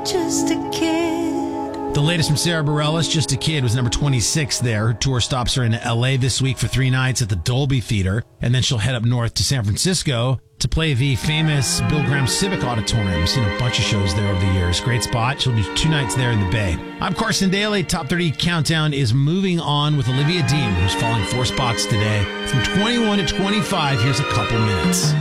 Just a kid. The latest from Sarah Bareilles, Just a Kid, was number 26 there. Her tour stops her in L.A. this week for 3 nights at the Dolby Theater, and then she'll head up north to San Francisco to play the famous Bill Graham Civic Auditorium. Seen a bunch of shows there over the years. Great spot. She'll do 2 nights there in the Bay. I'm Carson Daly. Top 30 Countdown is moving on with Olivia Dean, who's falling 4 spots today. From 21 to 25, here's a couple minutes.